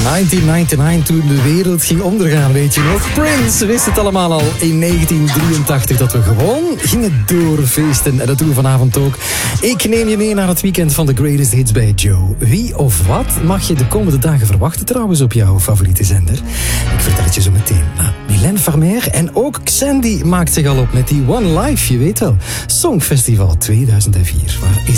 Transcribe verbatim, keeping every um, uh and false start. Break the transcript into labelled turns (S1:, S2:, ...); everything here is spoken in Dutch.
S1: negentien negenennegentig, toen de wereld ging ondergaan, weet je nog. Prince wist het allemaal al in negentien drieëntachtig dat we gewoon gingen doorfeesten. En dat doen we vanavond ook. Ik neem je mee naar het weekend van The Greatest Hits bij Joe. Wie of wat mag je de komende dagen verwachten trouwens op jouw favoriete zender? Ik vertel het je zo meteen. Nou, Mylène Farmer en ook Xandy maakt zich al op met die One Life, je weet wel. Songfestival tweeduizend vier. Waar is